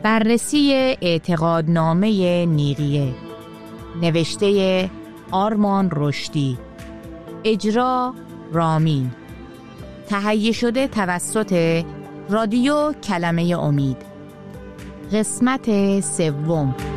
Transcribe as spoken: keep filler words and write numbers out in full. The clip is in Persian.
بررسی اعتقادنامه نیقیه، نوشته آرمان رشدی، اجرا رامین، تهیه شده توسط رادیو کلمه امید. قسمت سوم.